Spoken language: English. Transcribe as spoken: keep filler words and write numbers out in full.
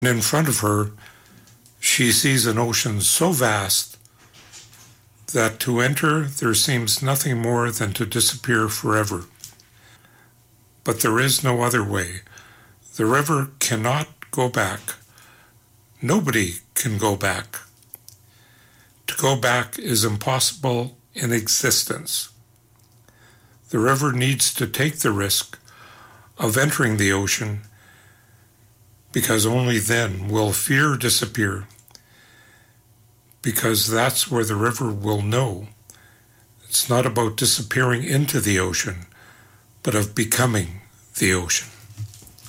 In front of her, she sees an ocean so vast that to enter there seems nothing more than to disappear forever. But there is no other way. The river cannot go back. Nobody can go back. To go back is impossible in existence. The river needs to take the risk of entering the ocean, because only then will fear disappear, because that's where the river will know. It's not about disappearing into the ocean, but of becoming the ocean.